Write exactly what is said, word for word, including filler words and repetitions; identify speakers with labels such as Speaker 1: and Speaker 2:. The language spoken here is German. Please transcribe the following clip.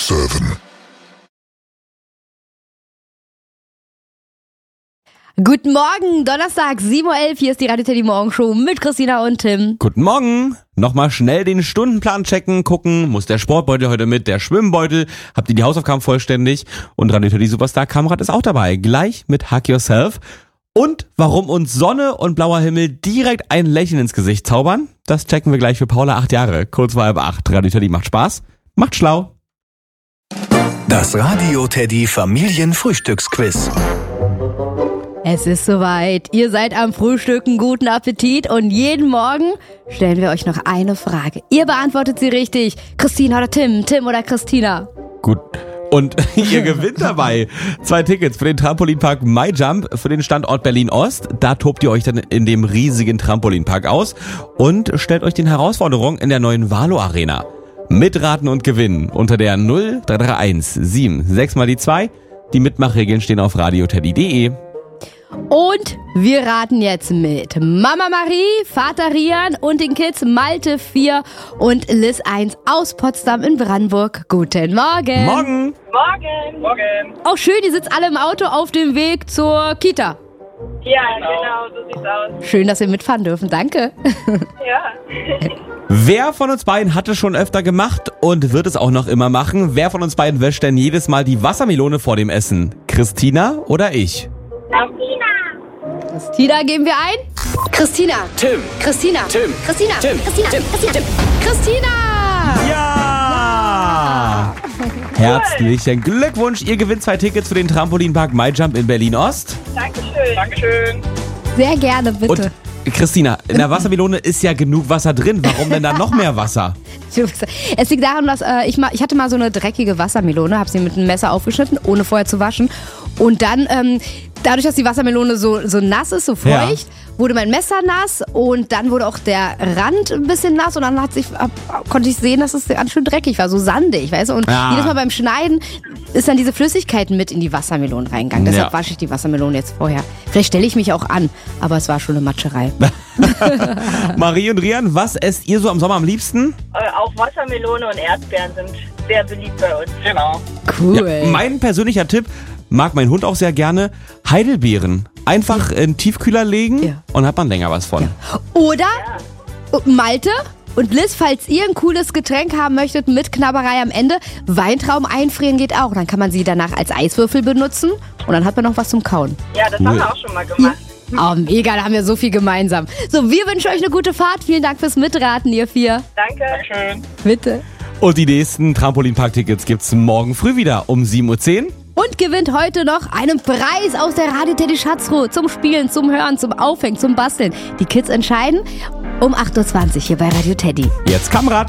Speaker 1: sieben.
Speaker 2: Guten Morgen, Donnerstag, sieben Uhr elf, hier ist die Radio Teddy Morgenshow mit Christina und Tim.
Speaker 3: Guten Morgen. Nochmal schnell den Stundenplan checken, gucken, muss der Sportbeutel heute mit, der Schwimmbeutel, habt ihr die Hausaufgaben vollständig und Radio Teddy Superstar Kamerad ist auch dabei, gleich mit Hug Yourself. Und warum uns Sonne und blauer Himmel direkt ein Lächeln ins Gesicht zaubern, das checken wir gleich für Paula, acht Jahre, kurz vor halb acht. Radio Teddy macht Spaß, macht schlau.
Speaker 4: Das Radio Teddy Familienfrühstücksquiz.
Speaker 2: Es ist soweit, ihr seid am Frühstücken, guten Appetit und jeden Morgen stellen wir euch noch eine Frage. Ihr beantwortet sie richtig. Christina oder Tim, Tim oder Christina.
Speaker 3: Gut. Und ihr gewinnt dabei zwei Tickets für den Trampolinpark MyJump für den Standort Berlin-Ost. Da tobt ihr euch dann in dem riesigen Trampolinpark aus und stellt euch den Herausforderungen in der neuen Valo Arena. Mitraten und gewinnen unter der null drei drei eins sieben sechs mal die zwei. Die Mitmachregeln stehen auf radioteddy punkt de.
Speaker 2: Und wir raten jetzt mit Mama Marie, Vater Rian und den Kids Malte vier und Liz eins aus Potsdam in Brandenburg. Guten Morgen.
Speaker 3: Morgen.
Speaker 5: Morgen. Morgen.
Speaker 2: Auch schön, ihr sitzt alle im Auto auf dem Weg zur Kita.
Speaker 5: Ja, genau, so sieht's aus.
Speaker 2: Schön, dass wir mitfahren dürfen, danke.
Speaker 5: Ja.
Speaker 3: Wer von uns beiden hat es schon öfter gemacht und wird es auch noch immer machen? Wer von uns beiden wäscht denn jedes Mal die Wassermelone vor dem Essen? Christina oder ich?
Speaker 5: Christina.
Speaker 2: Christina geben wir ein. Christina.
Speaker 4: Tim.
Speaker 2: Christina.
Speaker 4: Tim.
Speaker 2: Christina.
Speaker 4: Tim.
Speaker 2: Christina.
Speaker 4: Tim.
Speaker 2: Christina. Tim. Christina.
Speaker 3: Ja! Herzlichen Glückwunsch, ihr gewinnt zwei Tickets für den Trampolinpark MyJump in Berlin-Ost.
Speaker 5: Dankeschön. Dankeschön.
Speaker 2: Sehr gerne, bitte.
Speaker 3: Und Christina, in der Wassermelone ist ja genug Wasser drin. Warum denn da noch mehr Wasser?
Speaker 2: Es liegt daran, dass äh, ich, mal, ich hatte mal so eine dreckige Wassermelone, habe sie mit einem Messer aufgeschnitten, ohne vorher zu waschen. Und dann, ähm, dadurch, dass die Wassermelone so, so nass ist, so feucht, ja, wurde mein Messer nass und dann wurde auch der Rand ein bisschen nass und dann hat sich, ab, konnte ich sehen, dass es ganz schön dreckig war, so sandig, weißt du. Und
Speaker 3: ja,
Speaker 2: jedes Mal beim Schneiden ist dann diese Flüssigkeit mit in die Wassermelone reingegangen.
Speaker 3: Ja.
Speaker 2: Deshalb wasche ich die Wassermelone jetzt vorher. Vielleicht stelle ich mich auch an, aber es war schon eine Matscherei.
Speaker 3: Marie und Rian, was esst ihr so am Sommer am liebsten?
Speaker 5: Äh, auch Wassermelone und Erdbeeren sind sehr beliebt bei uns. Genau.
Speaker 2: Cool.
Speaker 3: Ja, mein persönlicher Tipp, mag mein Hund auch sehr gerne, Heidelbeeren. Einfach in den Tiefkühler legen,
Speaker 2: ja,
Speaker 3: und hat man länger was von.
Speaker 2: Ja. Oder Malte und Liz, falls ihr ein cooles Getränk haben möchtet mit Knabberei am Ende, Weintrauben einfrieren geht auch. Dann kann man sie danach als Eiswürfel benutzen und dann hat man noch was zum Kauen.
Speaker 5: Ja, das
Speaker 3: Cool.
Speaker 5: haben wir auch schon mal gemacht.
Speaker 2: Oh, mega, da haben wir so viel gemeinsam. So, wir wünschen euch eine gute Fahrt. Vielen Dank fürs Mitraten, ihr vier.
Speaker 5: Danke. Dankeschön.
Speaker 2: Bitte.
Speaker 3: Und die nächsten Trampolinpark-Tickets gibt's morgen früh wieder um sieben Uhr zehn.
Speaker 2: Und gewinnt heute noch einen Preis aus der Radio Teddy Schatzruhe zum Spielen, zum Hören, zum Aufhängen, zum Basteln. Die Kids entscheiden um acht Uhr zwanzig hier bei Radio Teddy.
Speaker 3: Jetzt Kamerad.